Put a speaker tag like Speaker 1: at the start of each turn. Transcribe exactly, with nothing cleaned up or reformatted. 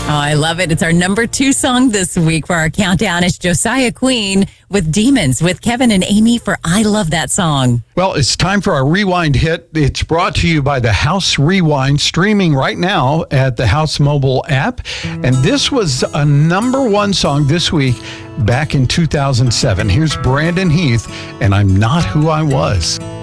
Speaker 1: Oh, I love it. It's our number two song this week for our countdown. It's Josiah Queen with Demons with Kevin and Amy for I Love That Song.
Speaker 2: Well, it's time for our Rewind hit. It's brought to you by the House Rewind, streaming right now at the House mobile app. And this was a number one song this week back in two thousand seven. Here's Brandon Heath, and I'm Not Who I Was.